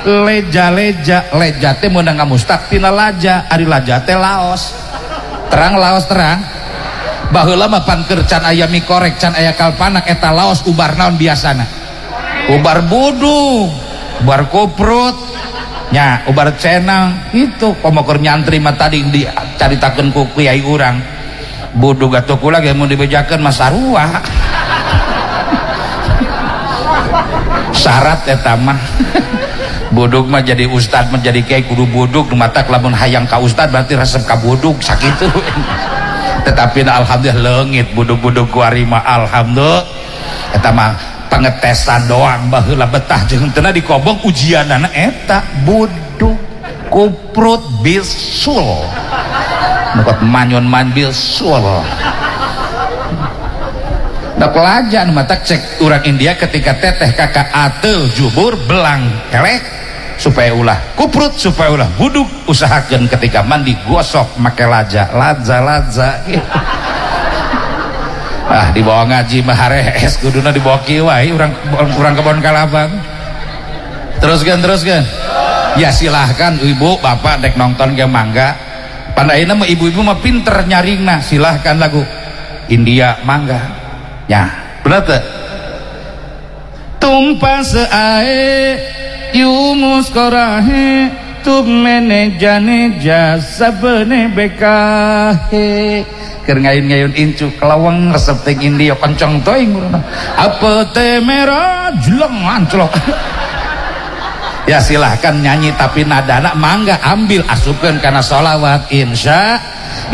leja teh meunang ngamustaq tina laja, ari laja teh laos. Terang laos terang. Baheula mah pan keur can aya mie korek, can aya kalpanak eta laos ubar naon biasana? Ubar budug, ubar kuprut, nya ubar cenang. Itu komo keur nyantri mah tadi dicaritakeun ku kiai urang. Budug atuh kula ge mun dibejakeun mah sarua. Syarat eta mah. Budug mah jadi ustad mah jadi kiai kudu budug, matak lamun hayang ka ustad berarti resep ka budug sakitu. Tetapi alhamdulillah leungit budug-budug kuari mah alhamdulillah eta mah pengetesan doang baheula betah jeung teu dikobong ujianana eta budug kuprut bisul mukot manyon man bisul da pelajaran matak cek urang India ketika teteh kakak ateul jubur belang kelek supaya ulah kuprut supaya ulah budug usahakeun ketika mandi gosok make laja di bawah ngaji mah harehes kuduna dibawa kieu wae urang kebon kalabang. Teruskeun ya silahkan ibu bapak dek nonton ge mangga pan ayeuna mah ibu-ibu mah pinter nyaringna silahkan lagu India mangga nya bener teu tumpah seae yumus korahe tumene jane jasa bene bekahe keur ngayun-ngayun incu kelawang resep teh India kenceng teuing apa teh merah jeleng anclok. Ya silahkan nyanyi tapi nadana mangga ambil asupkeun kana sholawat insya